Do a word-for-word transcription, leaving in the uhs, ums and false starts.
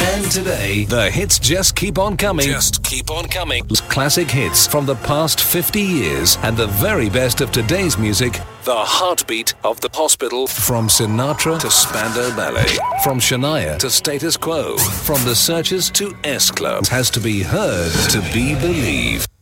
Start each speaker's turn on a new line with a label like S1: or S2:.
S1: And today, the hits just keep on coming. Just keep on coming. Classic hits from the past fifty years and the very best of today's music. The heartbeat of the hospital. From Sinatra to Spandau Ballet. From Shania to Status Quo. From The Searchers to S-Club. Has to be heard to be believed.